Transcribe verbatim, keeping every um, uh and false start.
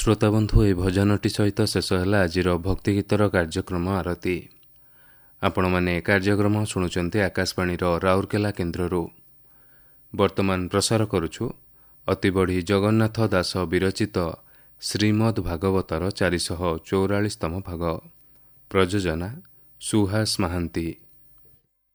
ଶ୍ରୋତାବନ୍ଧୁ, ଏହି ଭଜନଟି ସହିତ ଶେଷ ହେଲା ଆଜିର ଭକ୍ତିଗୀତର କାର୍ଯ୍ୟକ୍ରମ ଆରତି। ଆପଣମାନେ କାର୍ଯ୍ୟକ୍ରମ ଶୁଣୁଛନ୍ତି ଆକାଶବାଣୀର ରାଉରକେଲା କେନ୍ଦ୍ରରୁ। ବର୍ତ୍ତମାନ ପ୍ରସାର କରୁଛୁ ଅତିବଢ଼ି ଜଗନ୍ନାଥ ଦାସ ବିରଚିତ ଶ୍ରୀମଦ୍ ଭାଗବତର ଚାରିଶହ ଚଉରାଳିଶତମ ଭାଗ। ପ୍ରଯୋଜନା ସୁହାସ ମହାନ୍ତି।